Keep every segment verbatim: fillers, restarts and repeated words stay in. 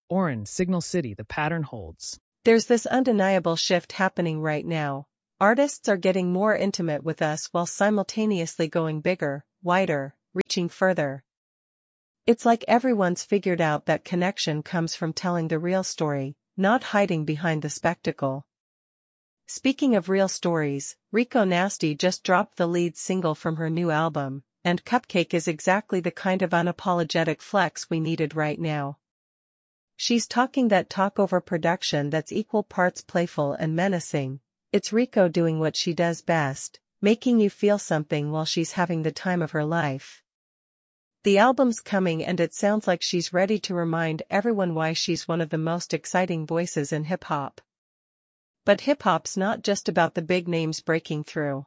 Oren, Signal City, the pattern holds. There's this undeniable shift happening right now. Artists are getting more intimate with us while simultaneously going bigger, wider, reaching further. It's like everyone's figured out that connection comes from telling the real story, not hiding behind the spectacle. Speaking of real stories, Rico Nasty just dropped the lead single from her new album, and Cupcake is exactly the kind of unapologetic flex we needed right now. She's talking that talk over production that's equal parts playful and menacing. It's Rico doing what she does best, making you feel something while she's having the time of her life. The album's coming and it sounds like she's ready to remind everyone why she's one of the most exciting voices in hip-hop. But hip-hop's not just about the big names breaking through.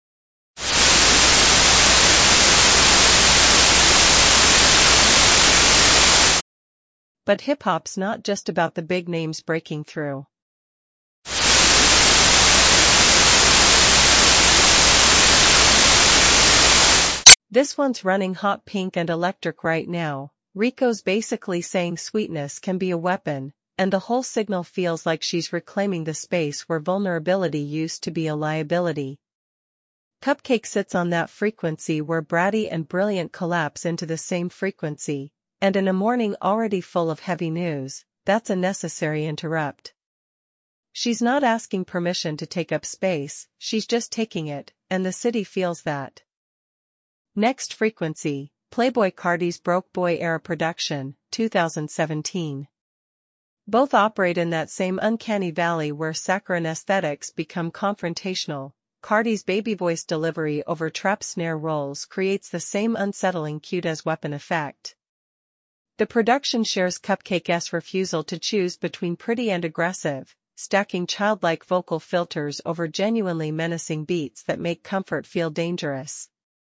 But hip-hop's not just about the big names breaking through. This one's running hot pink and electric right now. Rico's basically saying sweetness can be a weapon, and the whole signal feels like she's reclaiming the space where vulnerability used to be a liability. Cupcake sits on that frequency where bratty and brilliant collapse into the same frequency, and in a morning already full of heavy news, that's a necessary interrupt. She's not asking permission to take up space, she's just taking it, and the city feels that. Next frequency, Playboi Carti's Broke Boy era production, two thousand seventeen. Both operate in that same uncanny valley where saccharine aesthetics become confrontational. Carti's baby voice delivery over trap snare rolls creates the same unsettling cute as weapon effect. The production shares Cupcake's refusal to choose between pretty and aggressive, stacking childlike vocal filters over genuinely menacing beats that make comfort feel dangerous.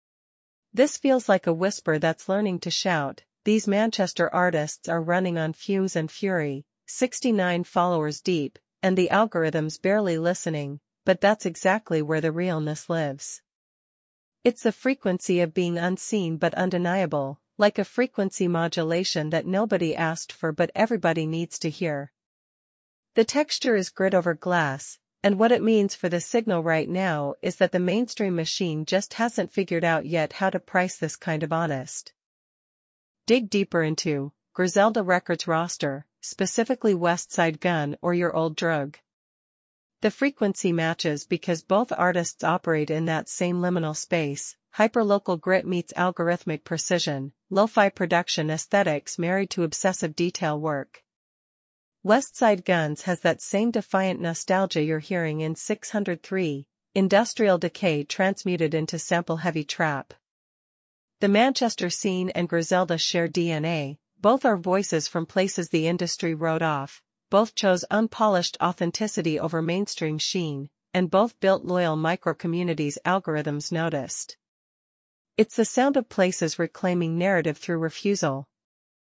This feels like a whisper that's learning to shout. These Manchester artists are running on fumes and fury, sixty-nine followers deep, and the algorithm's barely listening, but that's exactly where the realness lives. It's the frequency of being unseen but undeniable, like a frequency modulation that nobody asked for but everybody needs to hear. The texture is grit over glass, and what it means for the signal right now is that the mainstream machine just hasn't figured out yet how to price this kind of honest. Dig deeper into Griselda Records roster, specifically Westside Gunn or Your Old Drug. The frequency matches because both artists operate in that same liminal space. Hyperlocal grit meets algorithmic precision, lo-fi production aesthetics married to obsessive detail work. Westside Guns has that same defiant nostalgia you're hearing in six hundred three, industrial decay transmuted into sample-heavy trap. The Manchester scene and Griselda share D N A, both are voices from places the industry wrote off, both chose unpolished authenticity over mainstream sheen, and both built loyal micro-communities algorithms noticed. It's the sound of places reclaiming narrative through refusal.